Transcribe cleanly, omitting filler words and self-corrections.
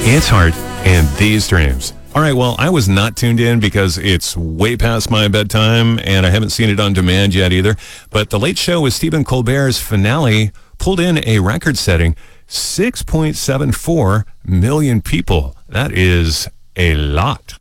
It's Heart and These Dreams. All right, well, I was not tuned in because it's way past my bedtime, and I haven't seen it on demand yet either. But The Late Show with Stephen Colbert's finale pulled in a record-setting 6.74 million people. That is a lot.